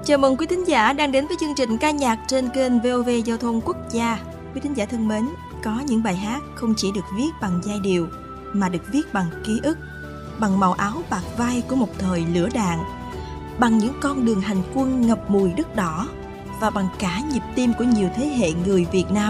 Chào mừng quý thính giả đang đến với chương trình ca nhạc trên kênh VOV Giao thông Quốc gia. Quý thính giả thân mến, có những bài hát không chỉ được viết bằng giai điệu mà được viết bằng ký ức, bằng màu áo bạc vai của một thời lửa đạn, bằng những con đường hành quân ngập mùi đất đỏ và bằng cả nhịp tim của nhiều thế hệ người Việt Nam.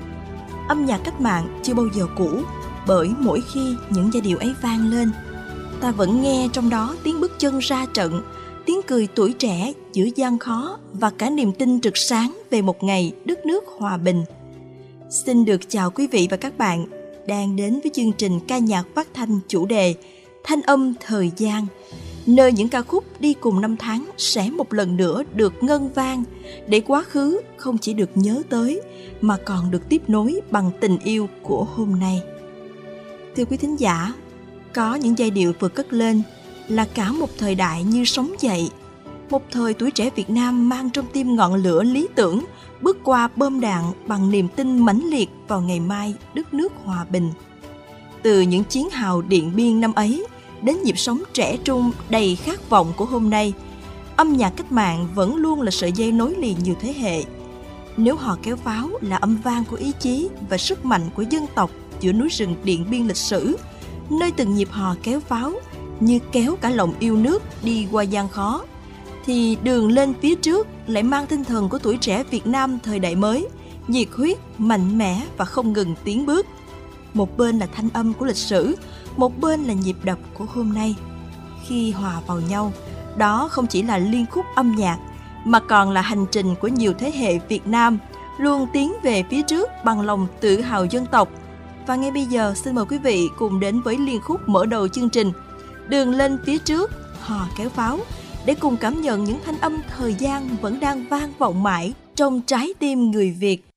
Âm nhạc cách mạng chưa bao giờ cũ, bởi mỗi khi những giai điệu ấy vang lên, ta vẫn nghe trong đó tiếng bước chân ra trận, tiếng cười tuổi trẻ giữa gian khó và cả niềm tin rực sáng về một ngày đất nước hòa bình. Xin được chào quý vị và các bạn đang đến với chương trình ca nhạc phát thanh chủ đề Thanh âm thời gian, nơi những ca khúc đi cùng năm tháng sẽ một lần nữa được ngân vang để quá khứ không chỉ được nhớ tới mà còn được tiếp nối bằng tình yêu của hôm nay. Thưa quý thính giả, có những giai điệu vừa cất lên là cả một thời đại như sống dậy, một thời tuổi trẻ Việt Nam mang trong tim ngọn lửa lý tưởng, bước qua bom đạn bằng niềm tin mãnh liệt vào ngày mai đất nước hòa bình. Từ những chiến hào Điện Biên năm ấy đến nhịp sống trẻ trung đầy khát vọng của hôm nay, âm nhạc cách mạng vẫn luôn là sợi dây nối liền nhiều thế hệ. Nếu hò kéo pháo là âm vang của ý chí và sức mạnh của dân tộc giữa núi rừng Điện Biên lịch sử, nơi từng nhịp hò kéo pháo như kéo cả lòng yêu nước đi qua gian khó, thì đường lên phía trước lại mang tinh thần của tuổi trẻ Việt Nam thời đại mới, nhiệt huyết, mạnh mẽ và không ngừng tiến bước. Một bên là thanh âm của lịch sử, một bên là nhịp đập của hôm nay. Khi hòa vào nhau, đó không chỉ là liên khúc âm nhạc, mà còn là hành trình của nhiều thế hệ Việt Nam luôn tiến về phía trước bằng lòng tự hào dân tộc. Và ngay bây giờ xin mời quý vị cùng đến với liên khúc mở đầu chương trình Đường lên phía trước, hò kéo pháo, để cùng cảm nhận những thanh âm thời gian vẫn đang vang vọng mãi trong trái tim người Việt.